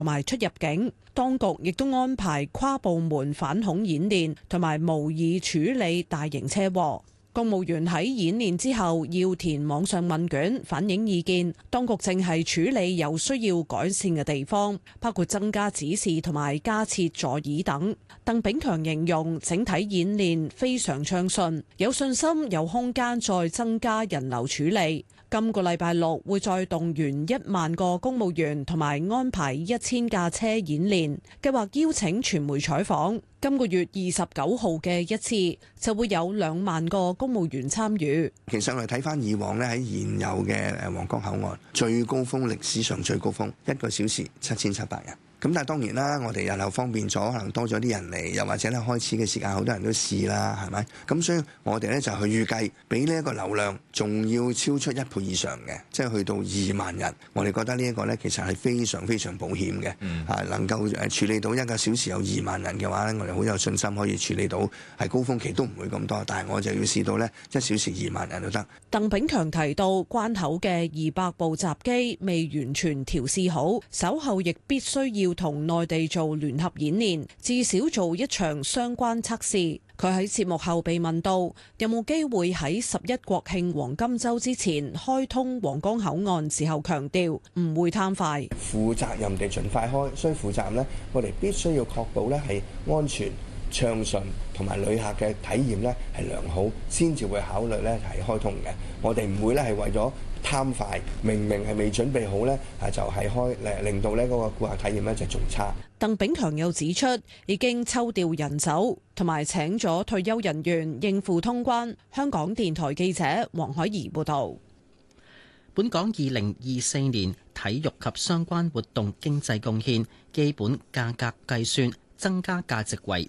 同埋出入境。當局亦都安排跨部門反恐演練同埋模擬處理大型車禍。公務員喺演練之後要填網上問卷反映意見，當局正係處理有需要改善嘅地方，包括增加指示同埋加設座椅等。鄧炳強形容整體演練非常暢順，有信心有空間再增加人流處理。今個禮拜六會再動員1萬個公務員同埋安排1000架車演練，計劃邀請傳媒採訪。今個月29號嘅一次就會有2萬個公務員參與。 其實我哋睇翻以往咧，喺現有嘅皇崗口岸最高峰，歷史上最高峰1個小時7700人。咁但係當然啦，我哋日後方便咗，可能多咗啲人嚟，又或者咧開始嘅時間好多人都試啦，係咪？咁所以我哋咧就去預計比呢一個流量仲要超出1倍以上嘅，即係去到2萬人。我哋覺得呢一個咧其實係非常非常保險嘅，能夠處理到1個小時有2萬人嘅話咧，我哋好有信心可以處理到，係高峰期都唔會咁多，但係我就要試到咧1小時2萬人都得。 鄧炳強提到，關口嘅200部閘機未完全調試好，稍後亦必須要同內地做聯合演練，至少做一場相關測試。佢喺節目後被問到有冇機會喺11國慶黃金週之前開通皇崗口岸時候，強調唔會貪快， 負責任地盡快開。所以負責任呢，我哋必須要確保呢係安全暢順，同埋旅客嘅體驗呢係良好，先至會考慮呢係開通嘅。我哋唔會呢係為咗貪快，明明係未準備好呢，就係開，令到呢嗰個顧客體驗呢就仲差。 鄧炳強又指出，已經抽調人手，同埋請咗退休人員應付通關。香港電台記者黃海怡報導。 本港2024年體育及相關活動經濟貢獻基本價格計算，增加價值為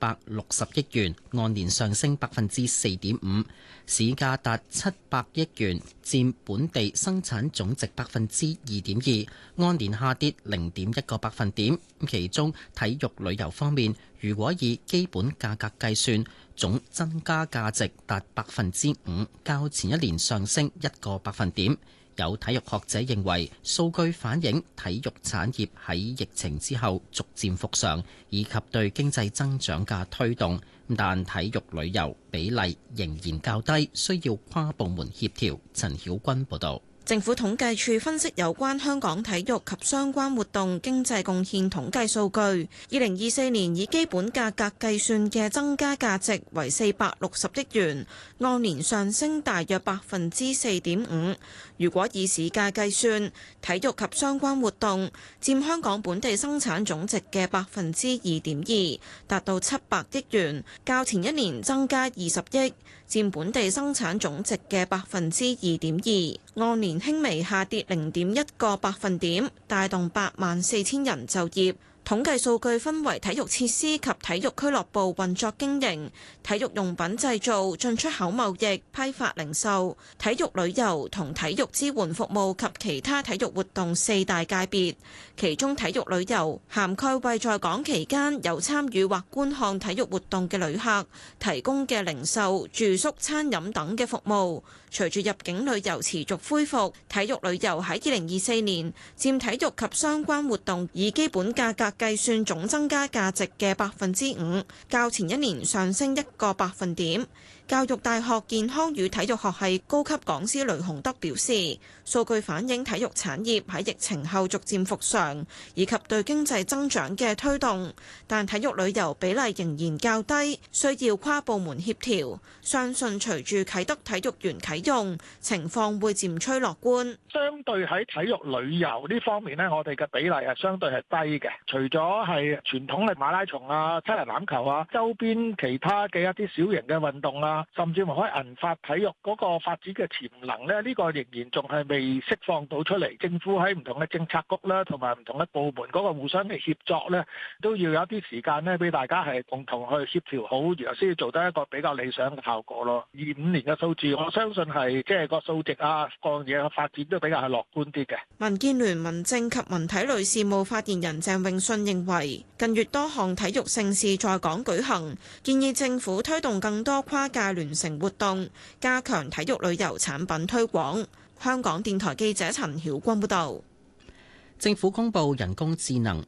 460億元，按年上升4.5%，市價達700億元，佔本地生產總值2.2%，按年下跌0.1個百分點。其中體育旅遊方面，如果以基本價格計算，總增加價值達5%，較前一年上升1個百分點。有體育學者認為，數據反映體育產業喺疫情之後逐漸復常，以及對經濟增長嘅推動。但體育旅遊比例仍然較低，需要跨部門協調。陳曉君報導。 政府統計處分析有關香港體育及相關活動經濟貢獻統計數據，2024年以基本價格計算嘅增加價值為460億元，按年上升大約4.5%。如果以市價計算，體育及相關活動佔香港本地生產總值嘅2.2%，達到700億元，較前一年增加20億，佔本地生產總值嘅2.2%，按年輕微下跌0.1個百分點，帶動84000人就業。統計數據分為體育設施及體育俱樂部運作經營、體育用品製造、進出口貿易、批發零售、體育旅遊同體育支援服務及其他體育活動4大界別。其中體育旅遊涵蓋為在港期間有參與或觀看體育活動嘅旅客提供嘅零售、住宿、餐飲等嘅服務。隨住入境旅遊持續恢復，體育旅遊喺2024年佔體育及相關活動以基本價格計算總增加價值嘅5%，較前一年上升1個百分點。教育大學健康與體育學系高級講師雷洪德表示，數據反映體育產業喺疫情後逐漸復常，以及對經濟增長嘅推動，但體育旅遊比例仍然較低，需要跨部門協調。相信隨住啟德體育園啟用，情況會漸趨樂觀。 相對喺體育旅遊呢方面呢，我哋嘅比例係相對係低嘅。除咗係傳統嘅馬拉松啊、七人欖球啊，周邊其他嘅一啲小型嘅運動啊，甚至乎可以銀發體育嗰個發展嘅潛能咧，呢個仍然仲係未釋放到出嚟。政府喺唔同嘅政策局啦，同埋唔同嘅部門嗰個互相嘅協作咧，都要有啲時間咧，俾大家係共同去協調好，然後先至做得一個比較理想嘅效果咯。25年嘅數字，我相信係即係個數值啊，各樣嘢嘅發展都比較係樂觀啲嘅。 民建聯民政及文體旅事務發言人鄭泳舜認為，近月多項體育盛事在港舉行，建議政府推動更多跨界聯成活動，加強體育旅遊產品推廣。香港電台記者陳曉君報導。 政府公布人工智能